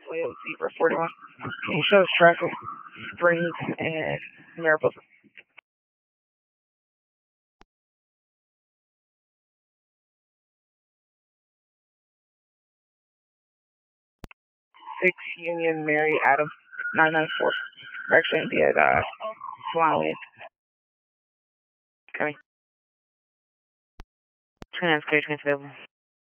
Toyota Zebra 41. Can you show us traffic, Springs, and Mariposa? 6 Union Mary Adams 994. We're actually going to be at Flying. Coming. Transportation available.